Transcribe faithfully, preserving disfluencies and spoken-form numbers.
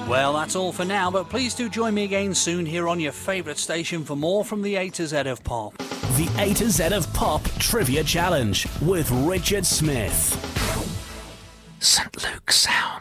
Well, that's all for now, but please do join me again soon here on your favourite station for more from the A to Z of Pop. The A to Z of Pop Trivia Challenge with Richard Smith. Saint Luke Sound.